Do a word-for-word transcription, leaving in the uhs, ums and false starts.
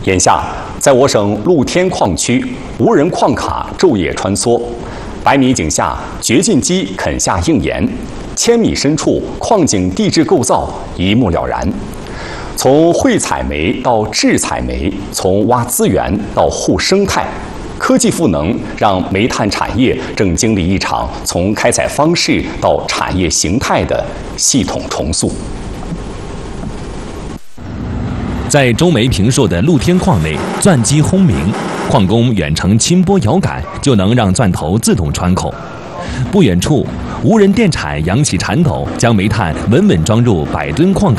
眼下，在我省露天矿区，无人矿卡昼夜穿梭，百米井下掘进机啃下硬岩，千米深处矿井地质构造一目了然。从会采煤到制采煤，从挖资源到护生态，科技赋能让煤炭产业正经历一场从开采方式到产业形态的系统重塑。 在中煤平硕的露天矿内，钻机轰鸣，矿工远程轻拨摇杆就能让钻头自动穿孔。不远处，无人电铲扬起铲斗，将煤炭稳稳装入百吨矿